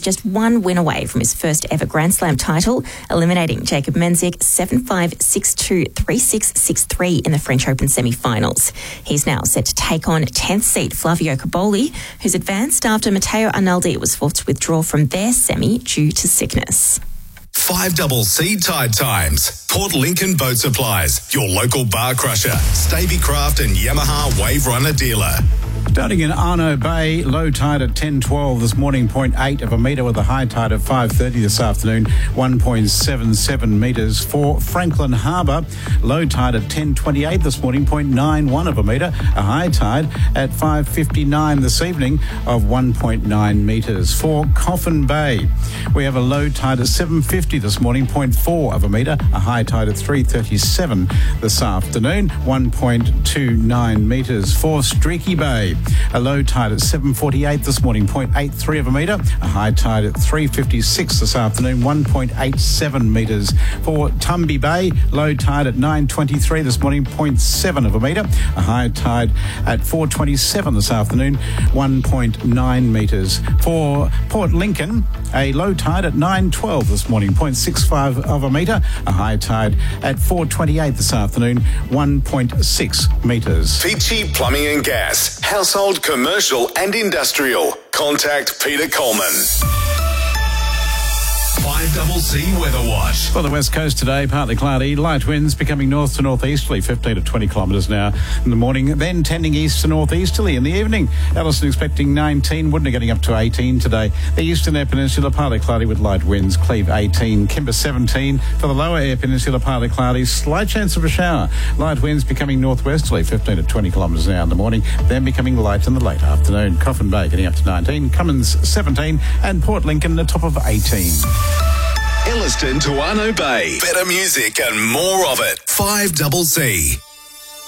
just one win away from his first ever Grand Slam title, eliminating Jacob Menzies 7-5, 6-2, 3-6, 6-3 in the French Open semi-finals. He's now set to take on 10th seed Flavio Cobolli, who's advanced after Matteo Arnaldi was forced to withdraw from their semi due to sickness. 5CC Tide Times. Port Lincoln Boat Supplies, your local bar crusher. Stavey Craft and Yamaha Wave Runner dealer. Starting in Arno Bay, low tide at 10:12 this morning, 0.8 of a metre, with a high tide at 5:30 this afternoon, 1.77 metres. For Franklin Harbour, low tide at 10:28 this morning, 0.91 of a metre, a high tide at 5:59 this evening of 1.9 metres. For Coffin Bay, we have a low tide at 7:50 this morning, 0.4 of a metre, a high tide at 3:37 this afternoon, 1.29 metres. For Streaky Bay, a low tide at 7:48 this morning, 0.83 of a metre, a high tide at 3:56 this afternoon, 1.87 metres. For Tumby Bay, low tide at 9:23 this morning, 0.7 of a metre, a high tide at 4:27 this afternoon, 1.9 metres. For Port Lincoln, a low tide at 9:12 this morning, 0.65 of a metre, a high tide at 4:28 this afternoon, 1.6 metres. Peachy Plumbing and Gas. Household, commercial and industrial. Contact Peter Coleman. 5CC Weather Watch. For the west coast today, partly cloudy, light winds becoming north to northeasterly, 15 to 20 kilometres an hour in the morning, then tending east to northeasterly in the evening. Ellison expecting 19, Woodney getting up to 18 today. The eastern air peninsula partly cloudy with light winds, Cleve 18, Kimber 17. For the lower air peninsula, partly cloudy, slight chance of a shower. Light winds becoming northwesterly, 15 to 20 kilometres an hour in the morning, then becoming light in the late afternoon. Coffin Bay getting up to 19, Cummins 17, and Port Lincoln the top of 18. Elliston to Arno Bay. Better music and more of it. 5CC.